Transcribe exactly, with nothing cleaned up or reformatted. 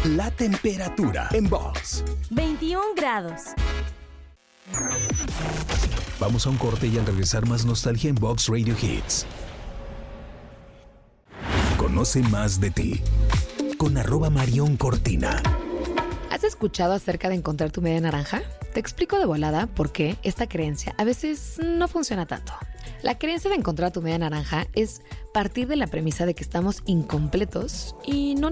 La temperatura en Box veintiún grados. Vamos a un corte y al regresar más nostalgia en Box Radio Hits. Conoce más de ti con arroba Marión Cortina. ¿Has escuchado acerca de encontrar tu media naranja? Te explico de volada por qué esta creencia a veces no funciona tanto. La creencia de encontrar tu media naranja es partir de la premisa de que estamos incompletos y no